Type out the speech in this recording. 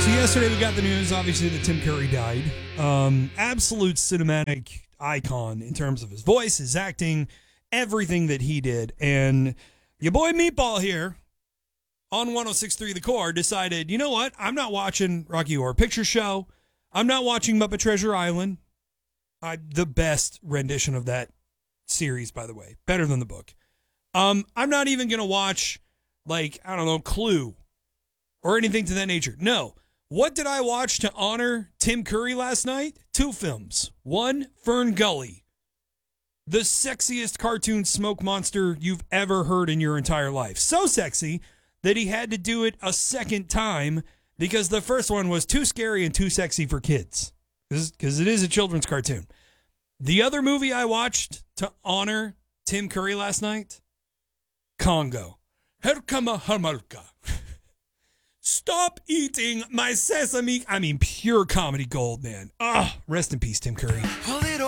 Yesterday we got the news, obviously, that Tim Curry died. Absolute cinematic icon in terms of his voice, his acting, everything that he did. And your boy Meatball here on 106.3 The Core decided, you know what? I'm not watching Rocky Horror Picture Show. I'm not watching Muppet Treasure Island. The best rendition of that series, by the way. Better than the book. I'm not even going to watch, Clue or anything to that nature. No. What did I watch to honor Tim Curry last night? 2 films. One, Fern Gully. The sexiest cartoon smoke monster you've ever heard in your entire life. So sexy that he had to do it a second time because the first one was too scary and too sexy for kids. Because it is a children's cartoon. The other movie I watched to honor Tim Curry last night? Congo. Herkama Hamalka. Stop eating my sesame. I mean, pure comedy gold, man. Rest in peace, Tim Curry.